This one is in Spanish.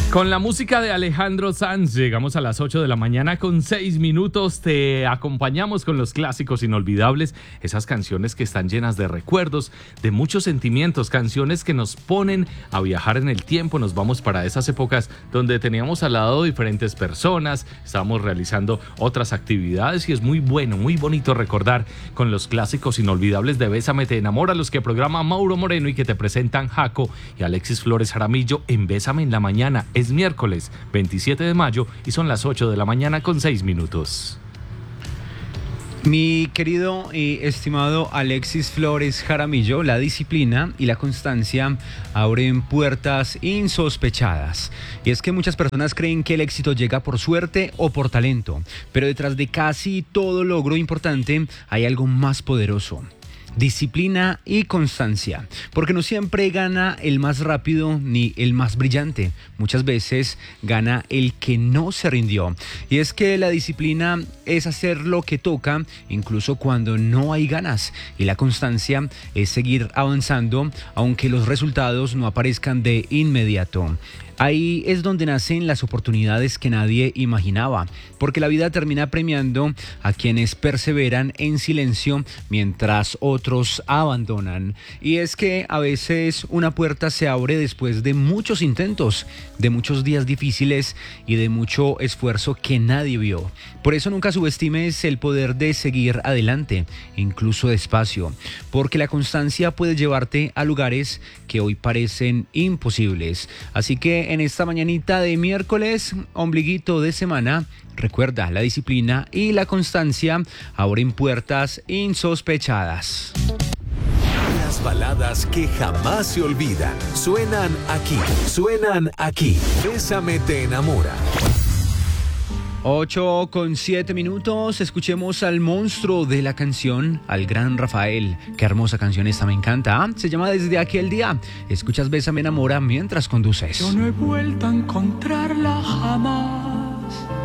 Con la música de Alejandro Sanz llegamos a las 8 de la mañana con 6 minutos. Te acompañamos con los clásicos inolvidables, esas canciones que están llenas de recuerdos, de muchos sentimientos, canciones que nos ponen a viajar en el tiempo. Nos vamos para esas épocas donde teníamos al lado diferentes personas, estábamos realizando otras actividades y es muy bueno, muy bonito recordar con los clásicos inolvidables de Bésame te enamora, los que programa Mauro Moreno y que te presentan Jaco y Alexis Flores Jaramillo en Bésame en la mañana. Es miércoles 27 de mayo y son las 8 de la mañana con 6 minutos. Mi querido y estimado Alexis Flores Jaramillo, la disciplina y la constancia abren puertas insospechadas. Y es que muchas personas creen que el éxito llega por suerte o por talento, pero detrás de casi todo logro importante hay algo más poderoso: disciplina y constancia, porque no siempre gana el más rápido ni el más brillante, muchas veces gana el que no se rindió. Y es que la disciplina es hacer lo que toca incluso cuando no hay ganas, y la constancia es seguir avanzando aunque los resultados no aparezcan de inmediato. Ahí es donde nacen las oportunidades que nadie imaginaba, porque la vida termina premiando a quienes perseveran en silencio mientras otros abandonan. Y es que a veces una puerta se abre después de muchos intentos, de muchos días difíciles y de mucho esfuerzo que nadie vio. Por eso nunca subestimes el poder de seguir adelante, incluso despacio, porque la constancia puede llevarte a lugares que hoy parecen imposibles. Así que en esta mañanita de miércoles, ombliguito de semana, recuerda, la disciplina y la constancia abren puertas insospechadas. Las baladas que jamás se olvidan suenan aquí. Bésame te enamora. 8:07, escuchemos al monstruo de la canción, al gran Rafael. Qué hermosa canción esta, me encanta. Se llama Desde aquel día. Escuchas Bésame enamora mientras conduces. Yo no he vuelto a encontrarla jamás.